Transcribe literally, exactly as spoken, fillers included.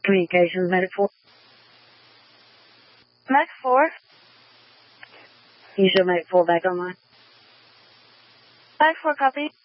Communications, Medic four. Medic four. You show Medic four back online. Medic four, copy.